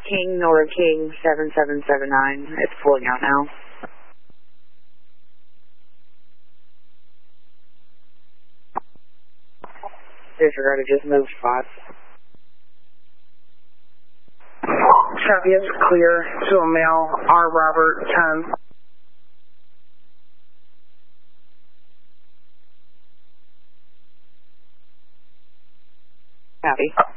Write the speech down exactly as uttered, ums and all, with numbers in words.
King, Nora King, seven seven seven nine. It's pulling out now. Disregarded, just moved spots. Copy, it's clear to a male, R. Robert, ten. Copy.